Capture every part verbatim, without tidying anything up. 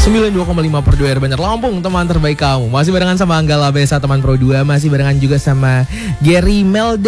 sembilan puluh dua koma lima per dua R Banjar Lampung, teman terbaik kamu. Masih barengan sama Anggala Besa, teman Pro dua. Masih barengan juga sama Gary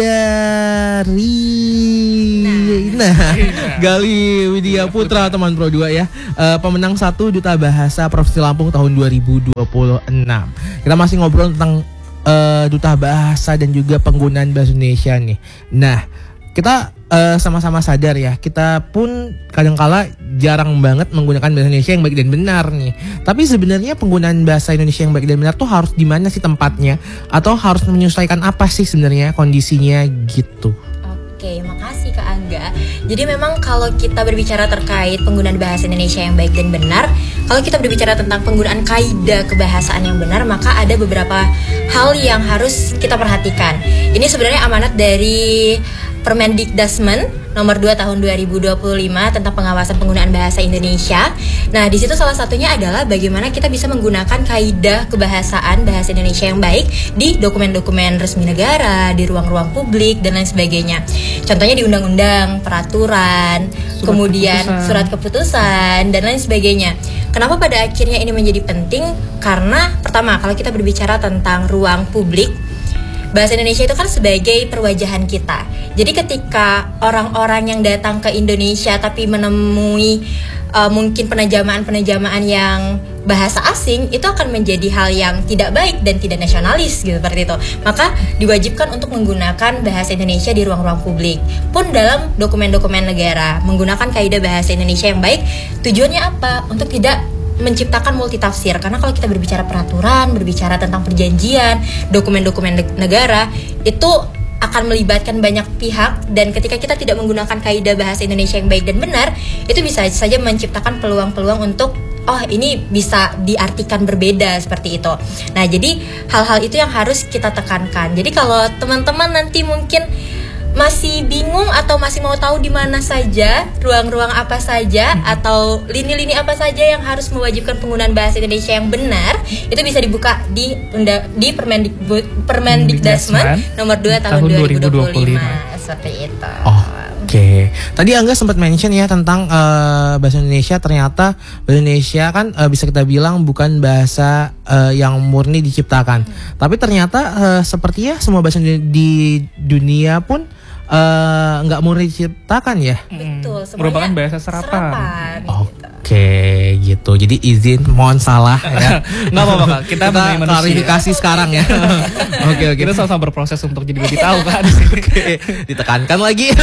Meldari. Nah, nah. Gali Widya Putra, teman Pro dua ya. uh, Pemenang satu Duta Bahasa Provinsi Lampung tahun dua ribu dua puluh enam. Kita masih ngobrol tentang uh, Duta Bahasa dan juga penggunaan bahasa Indonesia nih. Nah, kita uh, sama-sama sadar ya, kita pun kadangkala jarang banget menggunakan bahasa Indonesia yang baik dan benar nih. Tapi sebenarnya penggunaan bahasa Indonesia yang baik dan benar tuh harus di mana sih tempatnya, atau harus menyesuaikan apa sih sebenarnya kondisinya gitu. Oke, makasih Kak Angga. Jadi memang kalau kita berbicara terkait penggunaan bahasa Indonesia yang baik dan benar, kalau kita berbicara tentang penggunaan kaidah kebahasaan yang benar, maka ada beberapa hal yang harus kita perhatikan. Ini sebenarnya amanat dari Permendikdasmen nomor dua tahun dua ribu dua puluh lima tentang pengawasan penggunaan bahasa Indonesia. Nah, di situ salah satunya adalah bagaimana kita bisa menggunakan kaidah kebahasaan bahasa Indonesia yang baik di dokumen-dokumen resmi negara, di ruang-ruang publik dan lain sebagainya. Contohnya di undang-undang, peraturan, surat kemudian keputusan. surat keputusan dan lain sebagainya. Kenapa pada akhirnya ini menjadi penting? Karena pertama, kalau kita berbicara tentang ruang publik, bahasa Indonesia itu kan sebagai perwajahan kita. Jadi ketika orang-orang yang datang ke Indonesia tapi menemui uh, mungkin penerjemahan-penerjemahan yang bahasa asing, itu akan menjadi hal yang tidak baik dan tidak nasionalis gitu, seperti itu. Maka diwajibkan untuk menggunakan bahasa Indonesia di ruang-ruang publik. Pun dalam dokumen-dokumen negara, menggunakan kaidah bahasa Indonesia yang baik. Tujuannya apa? Untuk tidak menciptakan multitafsir, karena kalau kita berbicara peraturan, berbicara tentang perjanjian, dokumen-dokumen negara, itu akan melibatkan banyak pihak, dan ketika kita tidak menggunakan kaidah bahasa Indonesia yang baik dan benar, itu bisa saja menciptakan peluang-peluang untuk oh ini bisa diartikan berbeda seperti itu. Nah, jadi hal-hal itu yang harus kita tekankan. Jadi kalau teman-teman nanti mungkin masih bingung atau masih mau tahu di mana saja, ruang-ruang apa saja atau lini-lini apa saja yang harus mewajibkan penggunaan bahasa Indonesia yang benar, itu bisa dibuka di unda, di Permendik, Permendikdasmen nomor dua tahun dua ribu dua puluh lima seperti itu. Oh. Oke, tadi Angga sempat mention ya tentang uh, bahasa Indonesia. Ternyata bahasa Indonesia kan uh, bisa kita bilang bukan bahasa uh, yang murni diciptakan. Hmm. Tapi ternyata uh, sepertinya semua bahasa di dunia pun nggak uh, murni diciptakan ya. Betul, merupakan bahasa serapan. serapan Oke, gitu. Jadi izin, mohon salah ya. Nggak apa-apa Kak, kita, kita klarifikasi sekarang ya. Oke, oke. Kita sama-sama berproses untuk jadi lebih tahu kan. Oke, ditekankan lagi.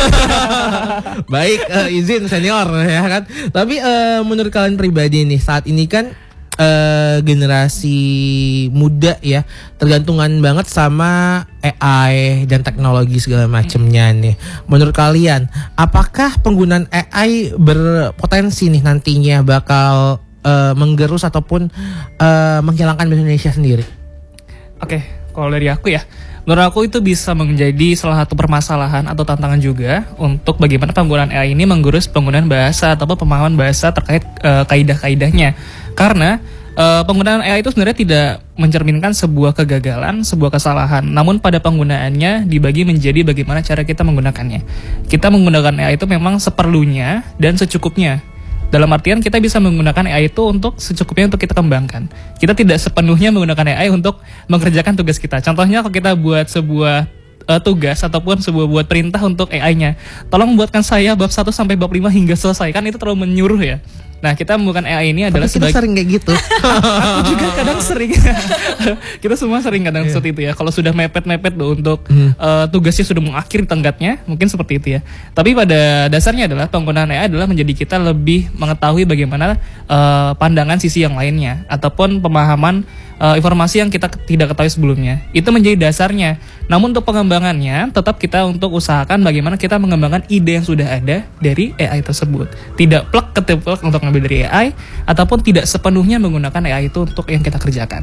Baik, uh, izin senior ya kan. Tapi uh, menurut kalian pribadi nih, saat ini kan Uh, generasi muda ya tergantungan banget sama A I dan teknologi segala macamnya nih. Menurut kalian, apakah penggunaan A I berpotensi nih nantinya bakal uh, menggerus ataupun uh, menghilangkan bahasa Indonesia sendiri? Oke, kalau dari aku ya, menurut aku itu bisa menjadi salah satu permasalahan atau tantangan juga untuk bagaimana penggunaan A I ini menggerus penggunaan bahasa ataupun pemahaman bahasa terkait uh, kaidah-kaidahnya. Karena uh, penggunaan A I itu sebenarnya tidak mencerminkan sebuah kegagalan, sebuah kesalahan. Namun pada penggunaannya dibagi menjadi bagaimana cara kita menggunakannya. Kita menggunakan A I itu memang seperlunya dan secukupnya. Dalam artian kita bisa menggunakan A I itu untuk secukupnya untuk kita kembangkan. Kita tidak sepenuhnya menggunakan A I untuk mengerjakan tugas kita. Contohnya kalau kita buat sebuah uh, tugas ataupun sebuah buat perintah untuk A I-nya, tolong buatkan saya bab satu sampai bab lima hingga selesai. Kan itu terlalu menyuruh ya. Nah, kita menggunakan A I ini adalah tapi kita sebagai... sering kayak gitu. Aku juga kadang sering. Kita semua sering kadang yeah. seperti itu ya. Kalau sudah mepet-mepet loh untuk hmm. uh, tugasnya sudah mengakhiri tenggatnya, mungkin seperti itu ya. Tapi pada dasarnya adalah penggunaan A I adalah menjadi kita lebih mengetahui bagaimana uh, pandangan sisi yang lainnya ataupun pemahaman uh, informasi yang kita tidak ketahui sebelumnya. Itu menjadi dasarnya. Namun untuk pengembangannya tetap kita untuk usahakan bagaimana kita mengembangkan ide yang sudah ada dari A I tersebut. Tidak plek ketiplek untuk ngambil dari A I ataupun tidak sepenuhnya menggunakan A I itu untuk yang kita kerjakan.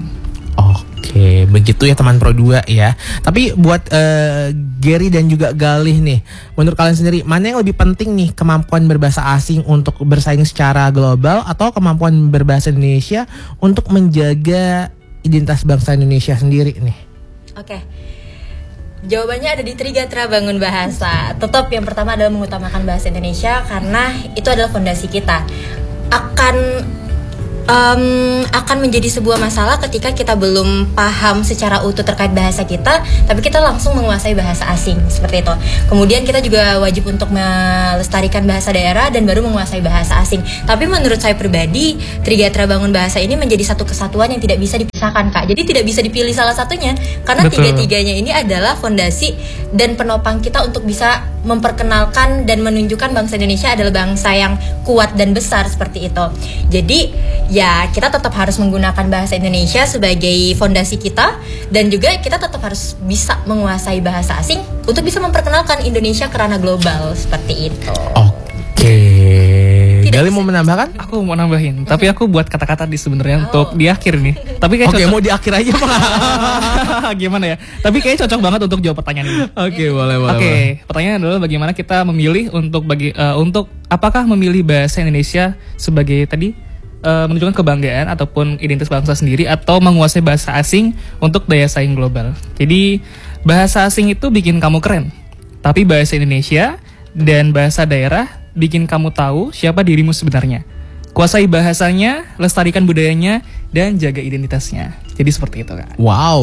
Oke, begitu ya teman Pro dua ya. Tapi buat uh, Gary dan juga Galih nih, menurut kalian sendiri mana yang lebih penting nih, kemampuan berbahasa asing untuk bersaing secara global atau kemampuan berbahasa Indonesia untuk menjaga identitas bangsa Indonesia sendiri nih? Oke. Jawabannya ada di Trigatra Bangun Bahasa. Tetap yang pertama adalah mengutamakan bahasa Indonesia karena itu adalah fondasi kita. Akan Um, akan menjadi sebuah masalah ketika kita belum paham secara utuh terkait bahasa kita, tapi kita langsung menguasai bahasa asing seperti itu. Kemudian kita juga wajib untuk melestarikan bahasa daerah dan baru menguasai bahasa asing. Tapi menurut saya pribadi, Trigatra Bangun Bahasa ini menjadi satu kesatuan yang tidak bisa dipisahkan, Kak. Jadi tidak bisa dipilih salah satunya karena Betul. tiga-tiganya ini adalah fondasi dan penopang kita untuk bisa memperkenalkan dan menunjukkan bangsa Indonesia adalah bangsa yang kuat dan besar seperti itu. Jadi ya kita tetap harus menggunakan bahasa Indonesia sebagai fondasi kita dan juga kita tetap harus bisa menguasai bahasa asing untuk bisa memperkenalkan Indonesia ke ranah global seperti itu. Oke. Tidak Gali bisa. mau menambahkan? Aku mau nambahin, tapi aku buat kata-kata di sebenarnya untuk di akhir nih. Tapi kayak Oke, cocok. mau di akhir aja Pak. Gimana ya? Tapi kayaknya cocok banget untuk jawab pertanyaan ini. Oke, boleh boleh. Oke, boleh. pertanyaannya adalah bagaimana kita memilih untuk bagi eh, untuk apakah memilih bahasa Indonesia sebagai tadi eh, menunjukkan kebanggaan ataupun identitas bangsa sendiri atau menguasai bahasa asing untuk daya saing global. Jadi bahasa asing itu bikin kamu keren, tapi bahasa Indonesia dan bahasa daerah bikin kamu tahu siapa dirimu sebenarnya. Kuasai bahasanya, lestarikan budayanya, dan jaga identitasnya. Jadi seperti itu, Kak. Wow,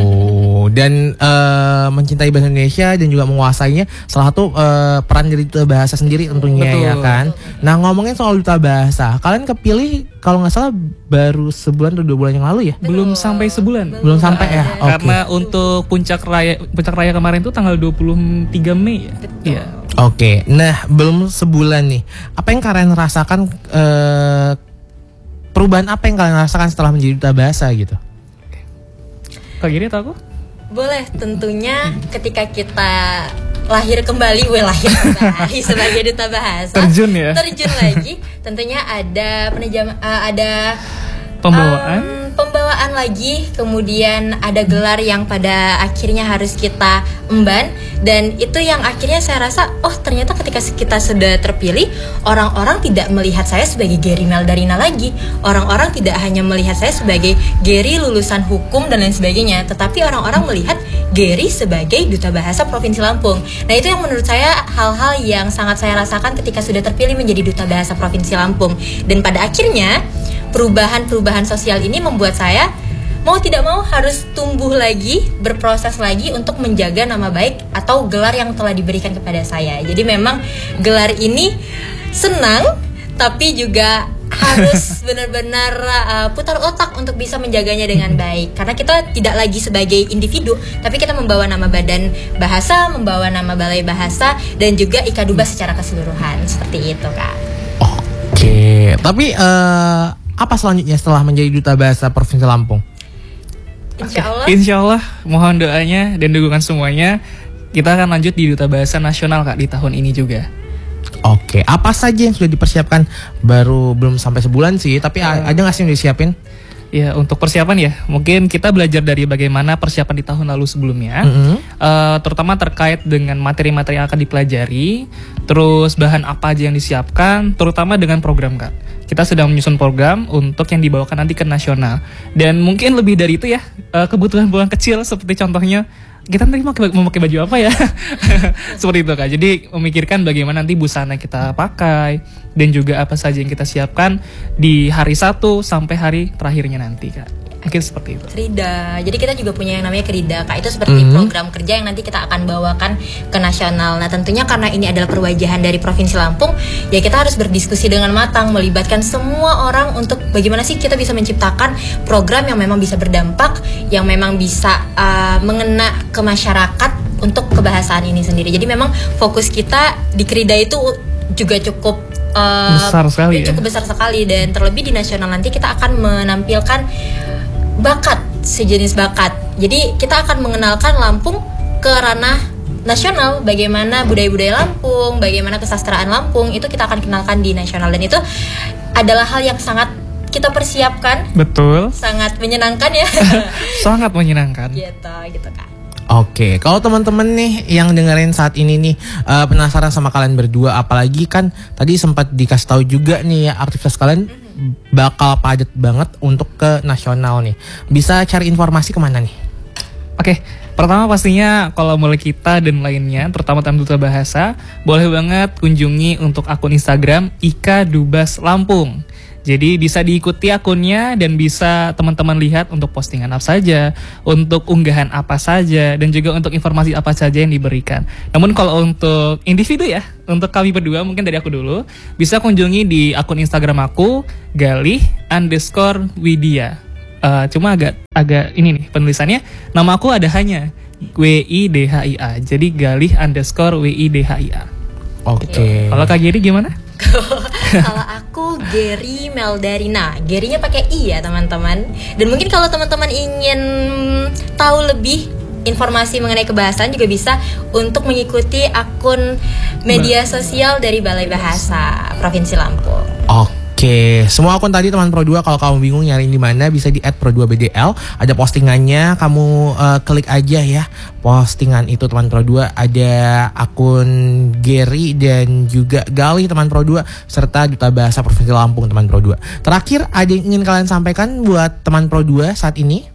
dan eh, mencintai bahasa Indonesia dan juga menguasainya salah satu eh, peran dari duta bahasa sendiri tentunya. Betul. Ya kan. Nah, ngomongin soal duta bahasa, kalian kepilih kalau nggak salah baru sebulan atau dua bulan yang lalu ya? Belum sampai sebulan. Belum sampai ya? Oke. Karena untuk puncak raya puncak raya kemarin tuh tanggal dua puluh tiga Mei ya. Iya. Oke, nah belum sebulan nih. Apa yang kalian rasakan? Eh, perubahan apa yang kalian rasakan setelah menjadi duta bahasa gitu? Kak Giri atau aku? Boleh, tentunya ketika kita lahir kembali, weh lahir kembali sebagai duta bahasa. Terjun ya? Terjun lagi, tentunya ada penejam, uh, ada Pembawaan. um, pembawaan lagi, kemudian ada gelar yang pada akhirnya harus kita emban, dan itu yang akhirnya saya rasa, oh ternyata ketika kita sudah terpilih, orang-orang tidak melihat saya sebagai Geri Meldarina lagi, orang-orang tidak hanya melihat saya sebagai Geri lulusan hukum dan lain sebagainya, tetapi orang-orang melihat Geri sebagai duta bahasa Provinsi Lampung. Nah itu yang menurut saya hal-hal yang sangat saya rasakan ketika sudah terpilih menjadi duta bahasa Provinsi Lampung, dan pada akhirnya perubahan-perubahan sosial ini membuat saya mau tidak mau harus tumbuh lagi, berproses lagi untuk menjaga nama baik atau gelar yang telah diberikan kepada saya. Jadi memang gelar ini senang, tapi juga harus benar-benar uh, putar otak untuk bisa menjaganya dengan baik. Karena kita tidak lagi sebagai individu, tapi kita membawa nama badan bahasa, membawa nama balai bahasa, dan juga Ikaduba secara keseluruhan. Seperti itu, Kak. Oke, tapi eh, apa selanjutnya setelah menjadi duta bahasa Provinsi Lampung? Insya Allah. Insya Allah, mohon doanya dan dukungan semuanya. Kita akan lanjut di duta bahasa nasional, Kak, di tahun ini juga. Oke, apa saja yang sudah dipersiapkan? Baru belum sampai sebulan sih, tapi uh, ada nggak sih yang disiapin? Ya, untuk persiapan ya, mungkin kita belajar dari bagaimana persiapan di tahun lalu sebelumnya, Mm-hmm. uh, terutama terkait dengan materi-materi yang akan dipelajari, terus bahan apa aja yang disiapkan, terutama dengan program, Kak. Kita sedang menyusun program untuk yang dibawakan nanti ke nasional. Dan mungkin lebih dari itu ya, uh, kebutuhan-kebutuhan kecil seperti contohnya, kita nanti mau memakai baju apa ya? Seperti itu, Kak. Jadi memikirkan bagaimana nanti busana kita pakai dan juga apa saja yang kita siapkan di hari satu sampai hari terakhirnya nanti, Kak. Mungkin seperti itu. Krida. Jadi kita juga punya yang namanya Krida, Kak. Itu seperti Mhm. program kerja yang nanti kita akan bawakan ke nasional. Nah, tentunya karena ini adalah perwajahan dari Provinsi Lampung, ya kita harus berdiskusi dengan matang, melibatkan semua orang untuk bagaimana sih kita bisa menciptakan program yang memang bisa berdampak, yang memang bisa uh, mengena ke masyarakat untuk kebahasaan ini sendiri. Jadi memang fokus kita di Krida itu juga cukup uh, Besar sekali ya. cukup besar sekali, dan terlebih di nasional nanti kita akan menampilkan bakat, sejenis bakat. Jadi kita akan mengenalkan Lampung ke ranah nasional, bagaimana budaya-budaya Lampung, bagaimana kesastraan Lampung, itu kita akan kenalkan di nasional, dan itu adalah hal yang sangat kita persiapkan, Betul. sangat menyenangkan ya. Sangat menyenangkan. gitu, gitu Kak. Oke, kalau teman-teman nih yang dengerin saat ini nih uh, penasaran sama kalian berdua, apalagi kan tadi sempat dikasih tahu juga nih ya, aktivitas kalian bakal padat banget untuk ke nasional nih. Bisa cari informasi kemana nih? Oke, pertama pastinya kalau mulai kita dan lainnya, terutama tentang duta bahasa, boleh banget kunjungi untuk akun Instagram Ika Dubas Lampung. Jadi bisa diikuti akunnya dan bisa teman-teman lihat untuk postingan apa saja, untuk unggahan apa saja, dan juga untuk informasi apa saja yang diberikan. Namun kalau untuk individu ya, untuk kami berdua mungkin dari aku dulu, bisa kunjungi di akun Instagram aku, Galih underscore Widya. Uh, cuma agak agak ini nih penulisannya, nama aku ada hanya W I D H I A. Jadi Galih underscore W I D H I A. Oke. Okay. Kalau Kak Geri gimana? Kalau aku Geri Meldarina, Gerinya pakai I ya teman-teman. Dan mungkin kalau teman-teman ingin tahu lebih informasi mengenai kebahasaan juga bisa untuk mengikuti akun media sosial dari Balai Bahasa Provinsi Lampung. Oke, semua akun tadi teman Pro dua, kalau kamu bingung nyariin di mana bisa di et pro dua b d l, ada postingannya, kamu uh, klik aja ya postingan itu teman Pro dua, ada akun Geri dan juga Galih teman Pro dua serta Duta Bahasa Provinsi Lampung teman Pro dua. Terakhir, ada yang ingin kalian sampaikan buat teman Pro dua saat ini?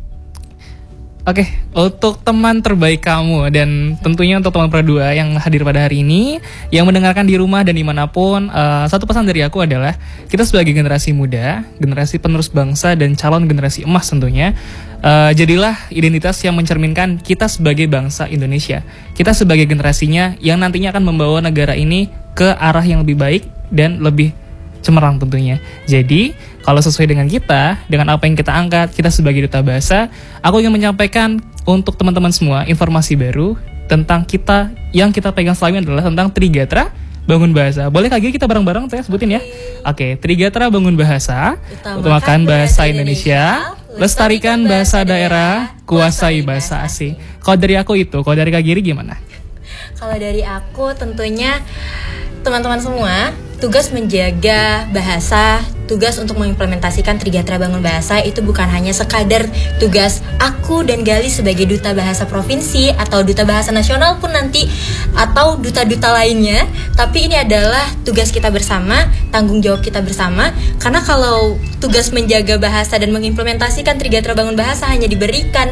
Oke, untuk teman terbaik kamu dan tentunya untuk teman Pro dua yang hadir pada hari ini, yang mendengarkan di rumah dan dimanapun, uh, satu pesan dari aku adalah kita sebagai generasi muda, generasi penerus bangsa dan calon generasi emas tentunya, uh, jadilah identitas yang mencerminkan kita sebagai bangsa Indonesia. Kita sebagai generasinya yang nantinya akan membawa negara ini ke arah yang lebih baik dan lebih cemerlang tentunya. Jadi, kalau sesuai dengan kita, dengan apa yang kita angkat, kita sebagai Duta Bahasa, aku ingin menyampaikan untuk teman-teman semua informasi baru tentang kita, yang kita pegang selama ini adalah tentang Trigatra Bangun Bahasa. Boleh Kak Giri kita bareng-bareng saya sebutin ya? Oke, Trigatra Bangun Bahasa, utamakan bahasa Indonesia, lestarikan bahasa daerah, kuasai bahasa asing. Kalau dari aku itu, kalau dari Kak Giri gimana? Kalau dari aku tentunya teman-teman semua, tugas menjaga bahasa, tugas untuk mengimplementasikan Trigatra Bangun Bahasa itu bukan hanya sekadar tugas aku dan Gali sebagai Duta Bahasa Provinsi atau Duta Bahasa Nasional pun nanti, atau duta-duta lainnya, tapi ini adalah tugas kita bersama, tanggung jawab kita bersama. Karena kalau tugas menjaga bahasa dan mengimplementasikan Trigatra Bangun Bahasa hanya diberikan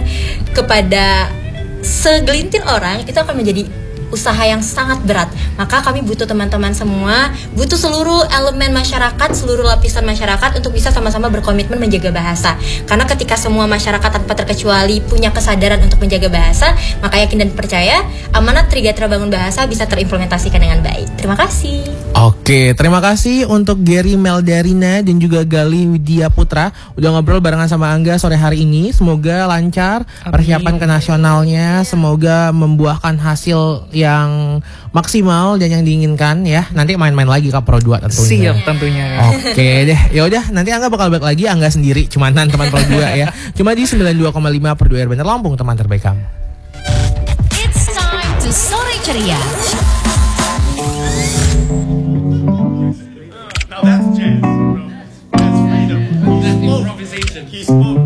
kepada segelintir orang, itu akan menjadi usaha yang sangat berat. Maka kami butuh teman-teman semua, butuh seluruh elemen masyarakat, seluruh lapisan masyarakat untuk bisa sama-sama berkomitmen menjaga bahasa. Karena ketika semua masyarakat tanpa terkecuali punya kesadaran untuk menjaga bahasa, maka yakin dan percaya amanat Trigatra Bangun Bahasa bisa terimplementasikan dengan baik. Terima kasih. Oke, terima kasih untuk Geri Meldarina dan juga Galih Widya Putra udah ngobrol barengan sama Angga sore hari ini. Semoga lancar persiapan ke nasionalnya, semoga membuahkan hasil yang maksimal dan yang diinginkan ya. Nanti main-main lagi Kak Pro dua tentunya. Siap tentunya. Oke deh. Ya udah, nanti Angga bakal balik lagi, Angga sendiri cumanan teman Pro dua ya. Cuma di sembilan puluh dua koma lima Pro dua R Bandar Lampung, teman terbaik kamu. It's time to Sore Ceria. Now that's jazz, bro. That's freedom. That's improvisation. He spoke.